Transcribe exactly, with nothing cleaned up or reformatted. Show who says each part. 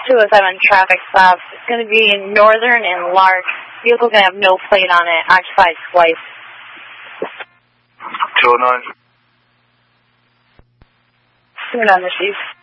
Speaker 1: two oh seven traffic stops. It's going to be in Northern and Lark. Vehicle's going to have no plate on it. Occupied twice.
Speaker 2: two oh nine.
Speaker 1: two oh nine, Chief.